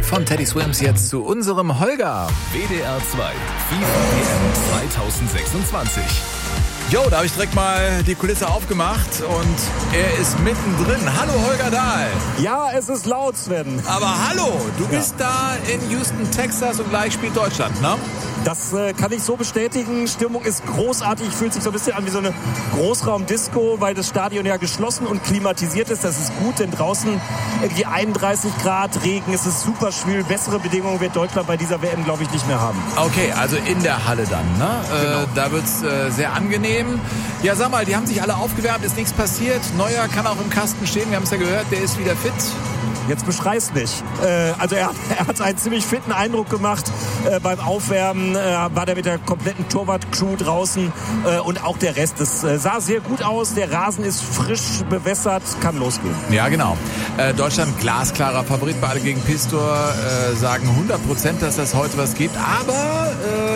von Teddy Swims jetzt zu unserem Holger. WDR 2, FIFA WM 2026. Jo, da habe ich direkt mal die Kulisse aufgemacht und er ist mittendrin. Hallo Holger Dahl. Ja, es ist laut, Sven. Aber hallo, du bist da in Houston, Texas und gleich spielt Deutschland, ne? Das kann ich so bestätigen. Stimmung ist großartig. Fühlt sich so ein bisschen an wie so eine Großraumdisco, weil das Stadion ja geschlossen und klimatisiert ist. Das ist gut, denn draußen irgendwie 31 Grad, Regen, es ist super schwül. Bessere Bedingungen wird Deutschland bei dieser WM, glaube ich, nicht mehr haben. Okay, also in der Halle dann, ne? Genau. Da wird's sehr angenehm. Ja, sag mal, die haben sich alle aufgewärmt, ist nichts passiert. Neuer kann auch im Kasten stehen, wir haben es ja gehört, der ist wieder fit. Jetzt beschrei's nicht. Also er hat einen ziemlich fitten Eindruck gemacht. Beim Aufwärmen war der mit der kompletten Torwart-Crew draußen und auch der Rest. Es sah sehr gut aus. Der Rasen ist frisch bewässert, kann losgehen. Ja, genau. Deutschland glasklarer Favorit bei Alle gegen Pistor. Sagen 100%, dass das heute was gibt. Aber,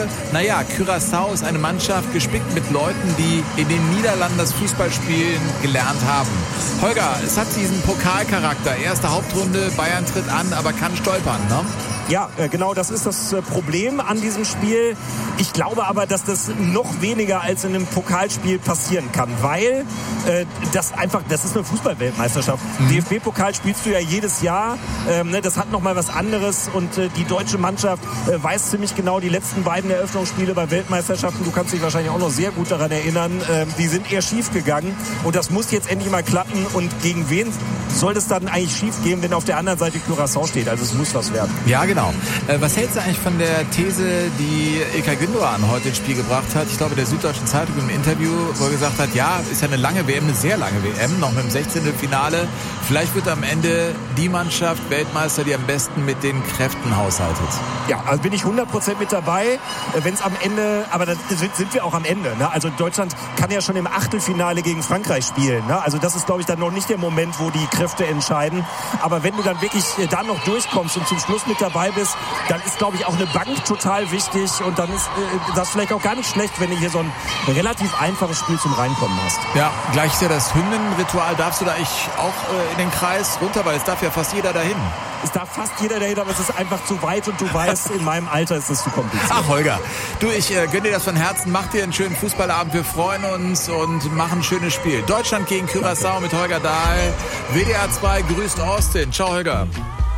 Curaçao ist eine Mannschaft gespickt mit Leuten, die in den Niederlanden das Fußballspielen gelernt haben. Holger, es hat diesen Pokalcharakter. Erste Hauptrunde, Bayern tritt an, aber kann stolpern, ne? Ja, genau, das ist das Problem an diesem Spiel. Ich glaube aber, dass das noch weniger als in einem Pokalspiel passieren kann, weil das ist eine Fußball-Weltmeisterschaft. DFB-Pokal spielst du ja jedes Jahr. Das hat nochmal was anderes und die deutsche Mannschaft weiß ziemlich genau die letzten beiden Eröffnungsspiele bei Weltmeisterschaften. Du kannst dich wahrscheinlich auch noch sehr gut daran erinnern. Die sind eher schief gegangen und das muss jetzt endlich mal klappen. Und gegen wen soll das dann eigentlich schief gehen, wenn auf der anderen Seite Curaçao steht? Also es muss was werden. Ja, genau. Was hältst du eigentlich von der These, die Ilkay Gündoğan heute ins Spiel gebracht hat? Ich glaube, der Süddeutschen Zeitung im Interview, wo er gesagt hat, ja, ist ja eine lange WM, eine sehr lange WM, noch mit dem 16. Finale. Vielleicht wird am Ende die Mannschaft Weltmeister, die am besten mit den Kräften haushaltet. Ja, also bin ich 100% mit dabei. Wenn es am Ende, aber da sind wir auch am Ende. Ne? Also Deutschland kann ja schon im Achtelfinale gegen Frankreich spielen. Ne? Also das ist, glaube ich, dann noch nicht der Moment, wo die Kräfte entscheiden. Aber wenn du dann wirklich da noch durchkommst und zum Schluss mit dabei bist, dann ist, glaube ich, auch eine Bank total wichtig und dann ist das vielleicht auch gar nicht schlecht, wenn du hier so ein relativ einfaches Spiel zum Reinkommen hast. Ja, gleich ist ja das Hymnenritual. Darfst du da eigentlich auch in den Kreis runter, weil es darf ja fast jeder dahin. Es darf fast jeder dahin, aber es ist einfach zu weit und du weißt, in meinem Alter ist es zu kompliziert. Ach Holger, du, ich gönne dir das von Herzen. Mach dir einen schönen Fußballabend. Wir freuen uns und machen ein schönes Spiel. Deutschland gegen Curaçao mit Holger Dahl. WDR 2 grüßt Austin. Ciao Holger.